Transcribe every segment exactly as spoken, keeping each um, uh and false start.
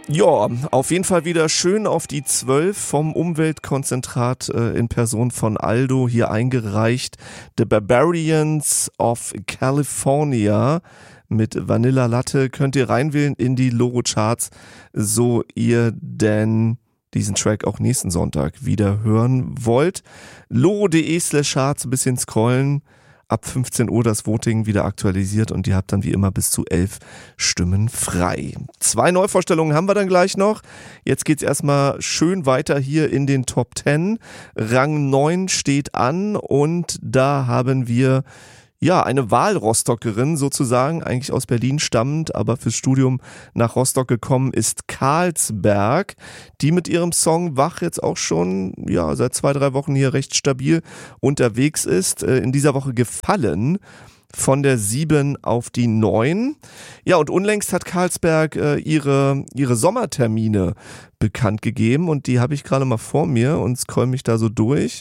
Ja, auf jeden Fall wieder schön auf die zwölf vom Umweltkonzentrat äh, in Person von Aldo hier eingereicht. The Barbarians of California mit Vanilla Latte könnt ihr reinwählen in die Logo-Charts, so ihr denn diesen Track auch nächsten Sonntag wieder hören wollt. logo.de slash charts, ein bisschen scrollen. Ab fünfzehn Uhr das Voting wieder aktualisiert und ihr habt dann wie immer bis zu elf Stimmen frei. Zwei Neuvorstellungen haben wir dann gleich noch. Jetzt geht's erstmal schön weiter hier in den Top zehn. Rang neun steht an und da haben wir ja eine Wahlrostockerin sozusagen, eigentlich aus Berlin stammend, aber fürs Studium nach Rostock gekommen ist Carlsberg, die mit ihrem Song Wach jetzt auch schon ja seit zwei, drei Wochen hier recht stabil unterwegs ist. In dieser Woche gefallen von der sieben auf die neun. Ja, und unlängst hat Carlsberg äh, ihre, ihre Sommertermine bekannt gegeben und die habe ich gerade mal vor mir und scroll mich da so durch.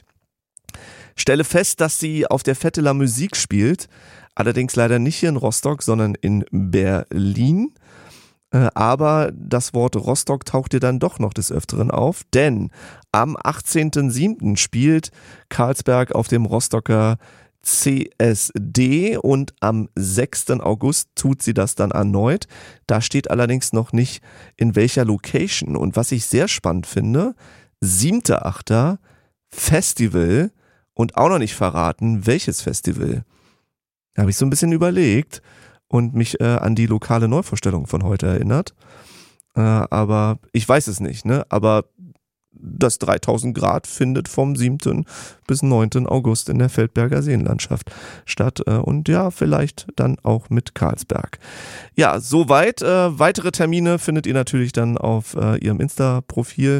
Stelle fest, dass sie auf der Fête de la Musique spielt, allerdings leider nicht hier in Rostock, sondern in Berlin. Äh, aber das Wort Rostock taucht ihr dann doch noch des Öfteren auf, denn am achtzehnten siebten spielt Carlsberg auf dem Rostocker C S D und am sechsten August tut sie das dann erneut. Da steht allerdings noch nicht in welcher Location. Und was ich sehr spannend finde, siebter achter Festival. Und auch noch nicht verraten, welches Festival. Da habe ich so ein bisschen überlegt und mich äh, an die lokale Neuvorstellung von heute erinnert. Äh, aber ich weiß es nicht, ne? Aber das dreitausend Grad findet vom siebten bis neunten August in der Feldberger Seenlandschaft statt. Äh, und ja, vielleicht dann auch mit Carlsberg. Ja, soweit. Äh, weitere Termine findet ihr natürlich dann auf äh, ihrem Insta-Profil.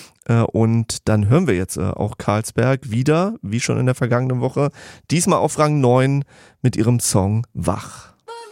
Und dann hören wir jetzt auch Carlsberg wieder, wie schon in der vergangenen Woche, diesmal auf Rang neun mit ihrem Song Wach.